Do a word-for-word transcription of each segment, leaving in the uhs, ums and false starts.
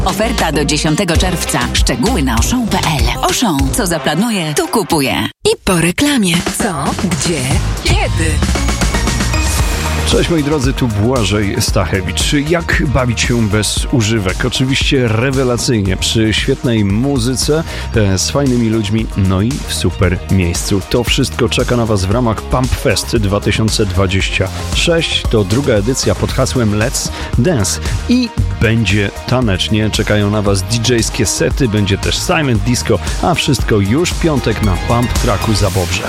Oferta do dziesiątego czerwca. Szczegóły na oszą kropka pe el. Oszą, co zaplanuje, to kupuje. I po reklamie. Co? Gdzie? Kiedy? Cześć moi drodzy, tu Błażej Stachewicz. Jak bawić się bez używek? Oczywiście rewelacyjnie, przy świetnej muzyce, e, z fajnymi ludźmi, no i w super miejscu. To wszystko czeka na Was w ramach Pump Fest dwa tysiące dwadzieścia sześć. To druga edycja pod hasłem Let's Dance i będzie tanecznie. Czekają na Was didżejskie sety, będzie też silent disco, a wszystko już w piątek na Pump Tracku Zabobrze.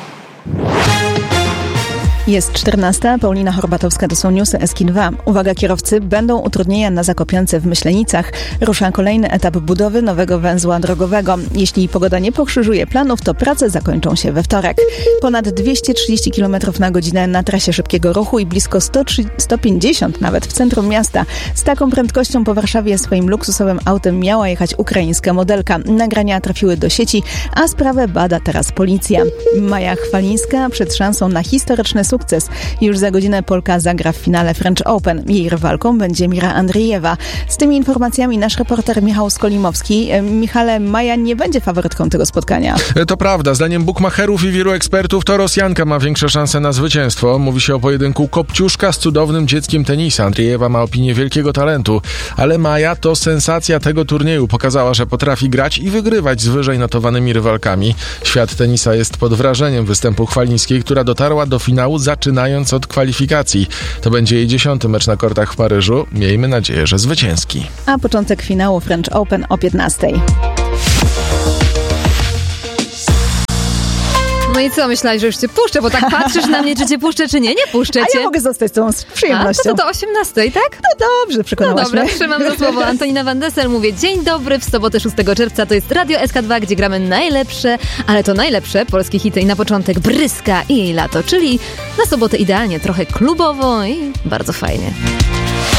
Jest czternasta, Paulina Horbatowska, to są newsy S K dwa. Uwaga kierowcy, będą utrudnienia na Zakopiance w Myślenicach. Rusza kolejny etap budowy nowego węzła drogowego. Jeśli pogoda nie pokrzyżuje planów, to prace zakończą się we wtorek. Ponad dwieście trzydzieści kilometrów na godzinę na trasie szybkiego ruchu i blisko sto pięćdziesiąt nawet w centrum miasta. Z taką prędkością po Warszawie swoim luksusowym autem miała jechać ukraińska modelka. Nagrania trafiły do sieci, a sprawę bada teraz policja. Maja Chwalińska przed szansą na historyczny sukces. Sukces. Już za godzinę Polka zagra w finale French Open. Jej rywalką będzie Mira Andriejewa. Z tymi informacjami nasz reporter Michał Skolimowski. Michale, Maja nie będzie faworytką tego spotkania. To prawda. Zdaniem bukmacherów i wielu ekspertów to Rosjanka ma większe szanse na zwycięstwo. Mówi się o pojedynku Kopciuszka z cudownym dzieckiem tenisa. Andriejewa ma opinię wielkiego talentu, ale Maja to sensacja tego turnieju. Pokazała, że potrafi grać i wygrywać z wyżej notowanymi rywalkami. Świat tenisa jest pod wrażeniem występu Chwalińskiej, która dotarła do finału zaczynając od kwalifikacji. To będzie jej dziesiąty mecz na kortach w Paryżu. Miejmy nadzieję, że zwycięski. A początek finału French Open o piętnastej. No i co, myślałeś, że już cię puszczę, bo tak patrzysz na mnie, czy cię puszczę, czy nie? Nie puszczę cię. A ja mogę zostać z tą z przyjemnością. A, to do osiemnastej, tak? No dobrze, przekonałaś No dobra, mnie. trzymam za słowo. Antonina Van Dessel, mówię dzień dobry w sobotę szóstego czerwca. To jest Radio S K dwa, gdzie gramy najlepsze, ale to najlepsze polskie hity i na początek Bryska i jej lato, czyli na sobotę idealnie, trochę klubowo i bardzo fajnie.